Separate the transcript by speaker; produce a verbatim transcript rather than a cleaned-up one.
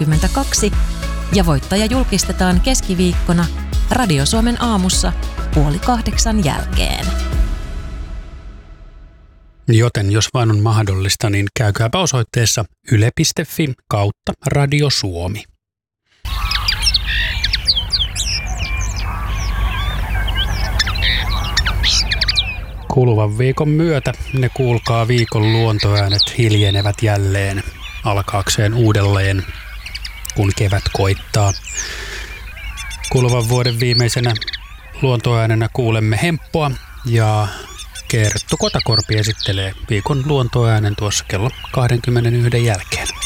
Speaker 1: kaksikymmentäkaksi ja voittaja julkistetaan keskiviikkona Radio Suomen aamussa puoli kahdeksan jälkeen.
Speaker 2: Joten jos vain on mahdollista, niin käykääpä osoitteessa yle piste fi kautta Radio Suomi. Kuluvan viikon myötä ne kuulkaa viikon luontoäänet hiljenevät jälleen alkaakseen uudelleen, kun kevät koittaa. Kuluvan vuoden viimeisenä luontoäänenä kuulemme Hemppoa ja Kerttu Kotakorpi esittelee viikon luontoäänen tuossa kello kaksikymmentäyksi jälkeen.